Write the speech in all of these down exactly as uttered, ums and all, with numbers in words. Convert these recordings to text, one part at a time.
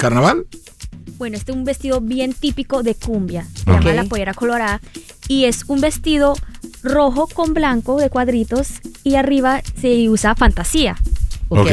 carnaval? Bueno, este es un vestido bien típico de cumbia. Se Okay. llama la pollera colorada. Y es un vestido rojo con blanco de cuadritos. Y arriba se usa fantasía. Ok.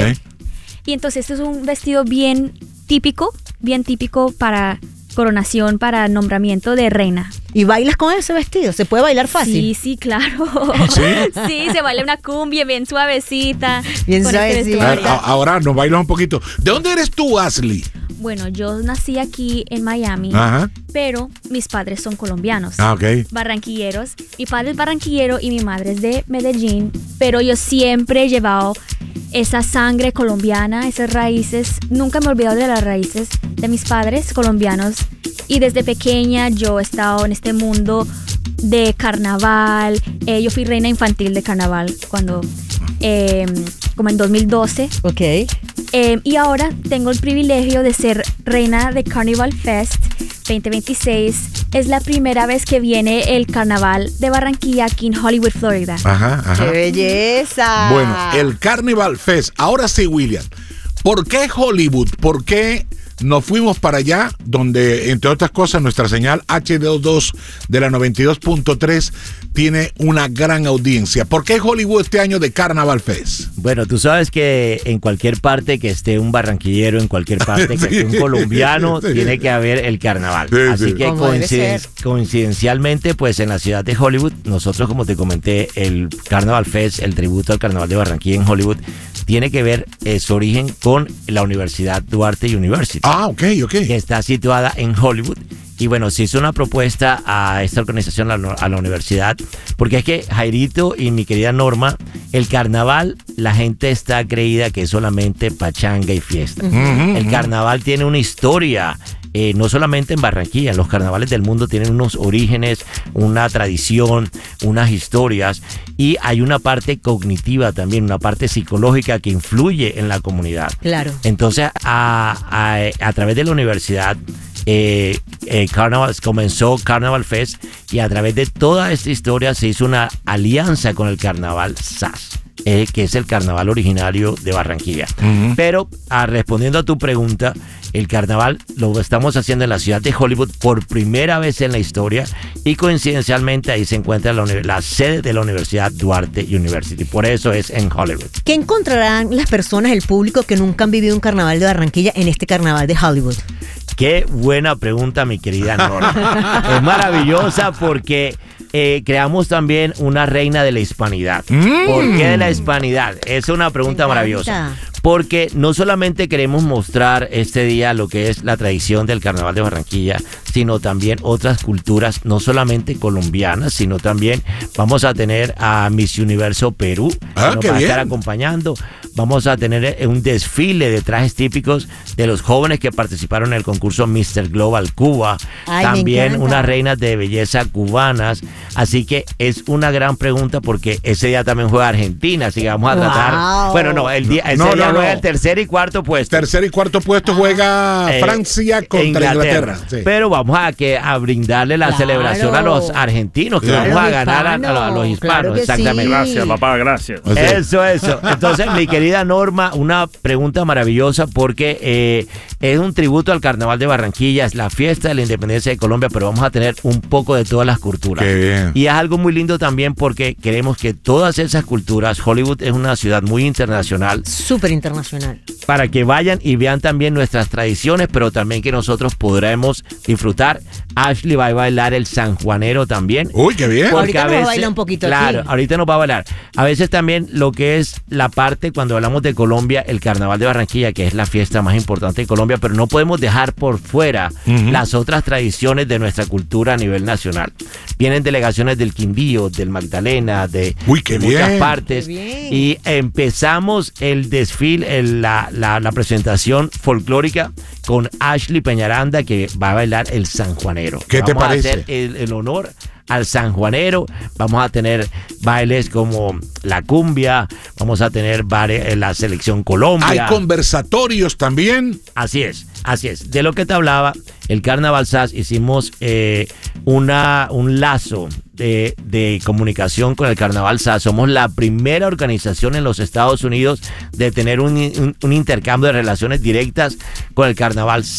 Y entonces este es un vestido bien típico, bien típico para coronación, para nombramiento de reina. ¿Y bailas con ese vestido? ¿Se puede bailar fácil? Sí, sí, claro. ¿Sí? Sí, se baila una cumbia bien suavecita. Bien con este suavecita. A ver, vestuario. a- ahora nos bailas un poquito. ¿De dónde eres tú, Ashley? Bueno, yo nací aquí en Miami, Ajá. pero mis padres son colombianos. Ah, ok. Barranquilleros. Mi padre es barranquillero y mi madre es de Medellín, pero yo siempre he llevado esa sangre colombiana, esas raíces. Nunca me he olvidado de las raíces de mis padres colombianos. Y desde pequeña yo he estado en este mundo de carnaval. Eh, yo fui reina infantil de carnaval cuando, eh, como en dos mil doce. Ok. Eh, y ahora tengo el privilegio de ser reina de Carnival Fest veinte veintiséis. Es la primera vez que viene el carnaval de Barranquilla aquí en Hollywood, Florida. Ajá, ajá. ¡Qué belleza! Bueno, el Carnival Fest. Ahora sí, William. ¿Por qué Hollywood? ¿Por qué nos fuimos para allá? Donde, entre otras cosas, nuestra señal H D dos de la noventa y dos punto tres tiene una gran audiencia. ¿Por qué Hollywood este año de Carnival Fest? Bueno, tú sabes que en cualquier parte que esté un barranquillero, en cualquier parte que Sí. esté un colombiano, Sí. tiene que haber el carnaval. Sí, Así sí. que Como debe coinciden- ser. coincidencialmente, pues en la ciudad de Hollywood, nosotros, como te comenté, el Carnival Fest, el tributo al Carnaval de Barranquilla en Hollywood, tiene que ver eh, su origen con la Universidad Duarte University, Ah, ok, ok. que está situada en Hollywood. Y bueno, se hizo una propuesta a esta organización, a la, a la universidad, porque es que Jairito y mi querida Norma, el carnaval, la gente está creída que es solamente pachanga y fiesta. Ujú, El ujú. carnaval tiene una historia, eh, no solamente en Barranquilla, los carnavales del mundo tienen unos orígenes, una tradición, unas historias, y hay una parte cognitiva también, una parte psicológica que influye en la comunidad. Claro. Entonces, a, a, a través de la universidad, eh, eh, Carnaval, comenzó Carnaval Fest, y a través de toda esta historia se hizo una alianza con el Carnaval S A S, eh, que es el carnaval originario de Barranquilla. Ujú. Pero a, respondiendo a tu pregunta, el carnaval lo estamos haciendo en la ciudad de Hollywood por primera vez en la historia, y coincidencialmente ahí se encuentra la, uni- la sede de la Universidad Duarte University. Por eso es en Hollywood. ¿Qué encontrarán las personas, el público que nunca han vivido un carnaval de Barranquilla en este carnaval de Hollywood? Qué buena pregunta, mi querida Norma. Es maravillosa porque eh, creamos también una reina de la hispanidad. Mm. ¿Por qué de la hispanidad? Es una pregunta Me maravillosa. encanta. Porque no solamente queremos mostrar este día lo que es la tradición del Carnaval de Barranquilla, sino también otras culturas, no solamente colombianas, sino también vamos a tener a Miss Universo Perú, Ah, que nos qué va a estar bien. acompañando. Vamos a tener un desfile de trajes típicos de los jóvenes que participaron en el concurso míster Global Cuba. Ay, me También encanta. unas reinas de belleza cubanas. Así que es una gran pregunta porque ese día también juega Argentina, así que vamos a tratar. Wow. Bueno, no, el día, ese No, día no, juega no. el tercer y cuarto puesto. Tercer y cuarto puesto juega Eh, Francia contra Inglaterra. Sí. Pero vamos a que a brindarle la Claro. celebración a los argentinos, que Claro. vamos a Los ganar a, a los- a los hispanos, hispanos, claro que exactamente. sí. Gracias, papá, gracias. O sea, Eso, eso. Entonces, mi querida Norma, una pregunta maravillosa porque eh, es un tributo al Carnaval de Barranquilla, es la fiesta de la independencia de Colombia, pero vamos a tener un poco de todas las culturas. Qué bien. Y es algo muy lindo también porque queremos que todas esas culturas, Hollywood es una ciudad muy internacional, Súper internacional. para que vayan y vean también nuestras tradiciones, pero también que nosotros podremos disfrutar. Ashley va a bailar el sanjuanero también. Uy, qué bien. Porque Ahorita a nos va a veces, bailar un poquito claro, aquí. ahorita nos va a bailar. A veces también lo que es la parte, cuando hablamos de Colombia, el Carnaval de Barranquilla, que es la fiesta más importante de Colombia, pero no podemos dejar por fuera Ujú. las otras tradiciones de nuestra cultura a nivel nacional. Vienen delegaciones del Quindío, del Magdalena, de, Uy, qué de muchas bien. partes. Qué bien. Y empezamos el desfile, el- la, la, la presentación folclórica con Ashley Peñaranda, que va a bailar el sanjuanero. ¿Qué te Vamos a parece? hacer el, el honor al sanjuanero. Vamos a tener bailes como la cumbia, vamos a tener vari- la selección Colombia. Hay conversatorios también. Así es, así es. De lo que te hablaba, el Carnaval S A S hicimos eh, una, un lazo de, de comunicación con el Carnaval S A S. Somos la primera organización en los Estados Unidos de tener un, un, un intercambio de relaciones directas con el Carnaval